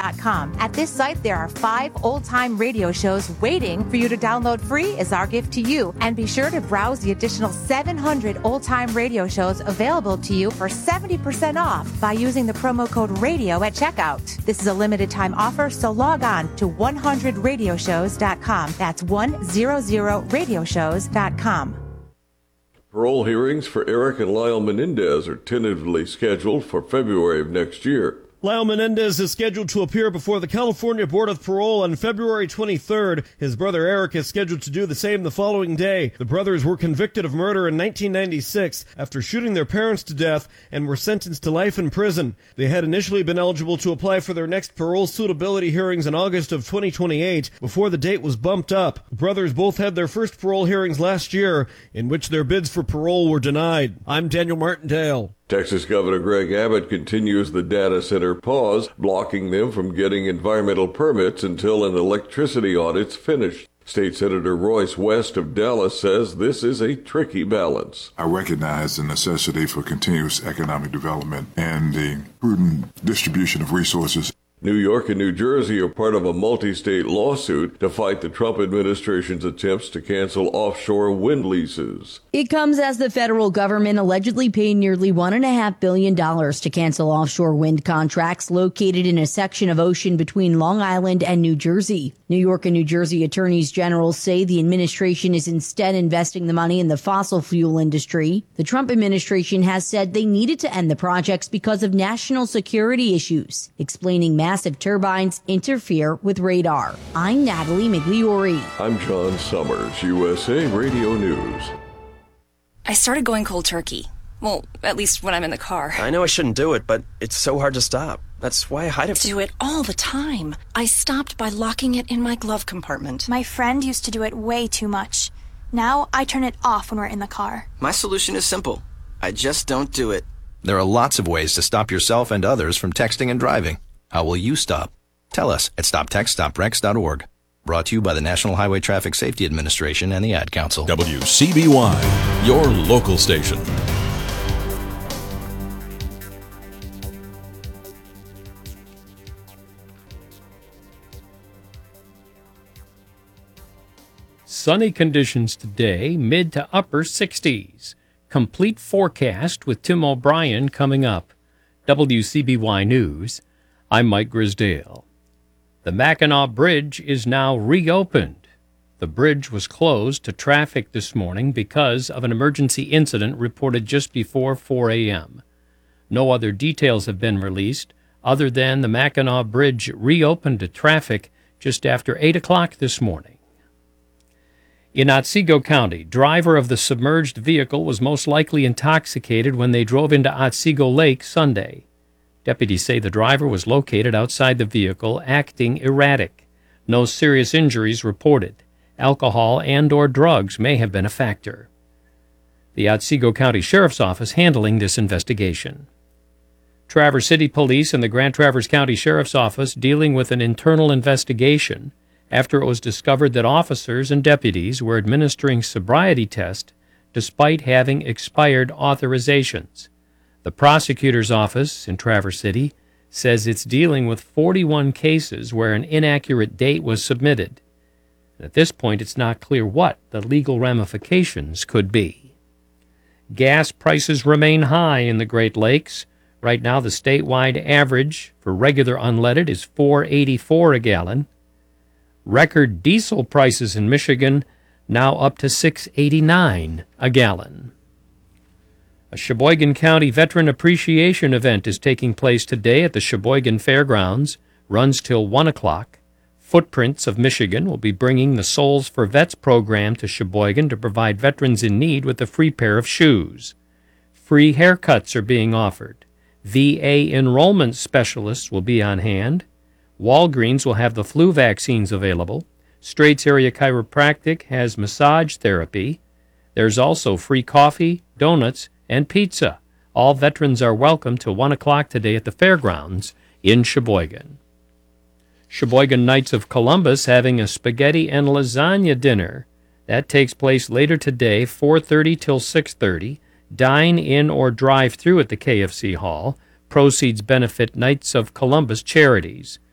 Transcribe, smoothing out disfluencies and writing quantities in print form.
radioshows.com. At this site, there are 5 old-time radio shows waiting for you to download free as our gift to you. And be sure to browse the additional 700 old-time radio shows available to you for 70% off by using the promo code RADIO at checkout. This is a limited-time offer, so log on to 100radioshows.com. That's 100radioshows.com. Parole hearings for Eric and Lyle Menendez are tentatively scheduled for February of next year. Lyle Menendez is scheduled to appear before the California Board of Parole on February 23rd. His brother Eric is scheduled to do the same the following day. The brothers were convicted of murder in 1996 after shooting their parents to death and were sentenced to life in prison. They had initially been eligible to apply for their next parole suitability hearings in August of 2028 before the date was bumped up. The brothers both had their first parole hearings last year in which their bids for parole were denied. I'm Daniel Martindale. Texas Governor Greg Abbott continues the data center pause, blocking them from getting environmental permits until an electricity audit's finished. State Senator Royce West of Dallas says this is a tricky balance. I recognize the necessity for continuous economic development and the prudent distribution of resources. New York and New Jersey are part of a multi-state lawsuit to fight the Trump administration's attempts to cancel offshore wind leases. It comes as the federal government allegedly paid nearly $1.5 billion to cancel offshore wind contracts located in a section of ocean between Long Island and New Jersey. New York and New Jersey attorneys general say the administration is instead investing the money in the fossil fuel industry. The Trump administration has said they needed to end the projects because of national security issues, explaining massive turbines interfere with radar. I'm Natalie Migliori. I'm John Summers, USA Radio News. I started going cold turkey. Well, at least when I'm in the car. I know I shouldn't do it, but it's so hard to stop. That's why I hide it. Do it all the time. I stopped by locking it in my glove compartment. My friend used to do it way too much. Now I turn it off when we're in the car. My solution is simple. I just don't do it. There are lots of ways to stop yourself and others from texting and driving. How will you stop? Tell us at stoptextstoprex.org. Brought to you by the National Highway Traffic Safety Administration and the Ad Council. WCBY, your local station. Sunny conditions today, mid to upper 60s. Complete forecast with Tim O'Brien coming up. WCBY News. I'm Mike Grisdale. The Mackinac Bridge is now reopened. The bridge was closed to traffic this morning because of an emergency incident reported just before 4 a.m. No other details have been released other than the Mackinac Bridge reopened to traffic just after 8 o'clock this morning. In Otsego County, driver of the submerged vehicle was most likely intoxicated when they drove into Otsego Lake Sunday. Deputies say the driver was located outside the vehicle, acting erratic. No serious injuries reported. Alcohol and/or drugs may have been a factor. The Otsego County Sheriff's Office handling this investigation. Traverse City Police and the Grand Traverse County Sheriff's Office dealing with an internal investigation after it was discovered that officers and deputies were administering sobriety tests despite having expired authorizations. The prosecutor's office in Traverse City says it's dealing with 41 cases where an inaccurate date was submitted. At this point, it's not clear what the legal ramifications could be. Gas prices remain high in the Great Lakes. Right now, the statewide average for regular unleaded is $4.84 a gallon. Record diesel prices in Michigan now up to $6.89 a gallon. A Sheboygan County Veteran Appreciation event is taking place today at the Sheboygan Fairgrounds, runs till 1 o'clock. Footprints of Michigan will be bringing the Souls for Vets program to Sheboygan to provide veterans in need with a free pair of shoes. Free haircuts are being offered. VA enrollment specialists will be on hand. Walgreens will have the flu vaccines available. Straits Area Chiropractic has massage therapy. There's also free coffee, donuts, and pizza. All veterans are welcome till 1 o'clock today at the fairgrounds in Sheboygan. Sheboygan Knights of Columbus having a spaghetti and lasagna dinner. That takes place later today, 4:30 till 6:30. Dine in or drive through at the KFC Hall. Proceeds benefit Knights of Columbus charities.